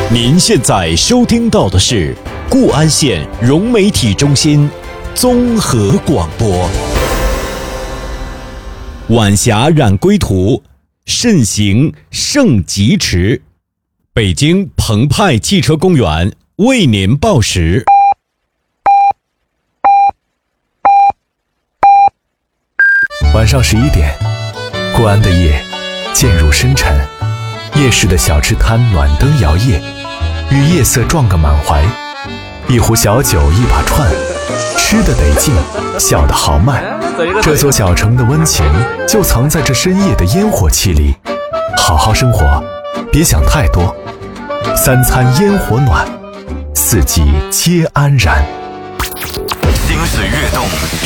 您现在收听到的是固安县融媒体中心综合广播。晚霞染归途，慎行胜疾驰。北京澎湃汽车公园为您报时。 晚上11点，固安的夜渐入深沉，夜市的小吃摊暖灯摇曳，与夜色撞个满怀。一壶小酒一把串，吃得得劲，笑得豪迈。这座小城的温情就藏在这深夜的烟火气里。好好生活，别想太多。三餐烟火暖，四季皆安然。 心随跃动，